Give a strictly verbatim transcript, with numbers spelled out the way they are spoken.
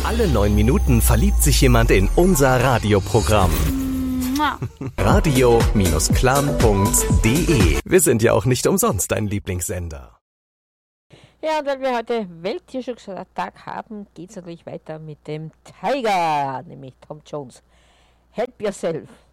Alle neun Minuten verliebt sich jemand in unser Radioprogramm. radio Clan punkt de. Wir sind ja auch nicht umsonst dein Lieblingssender. Ja, und weil wir heute Welttierschutztag haben, geht es natürlich weiter mit dem Tiger, nämlich Tom Jones. Help yourself.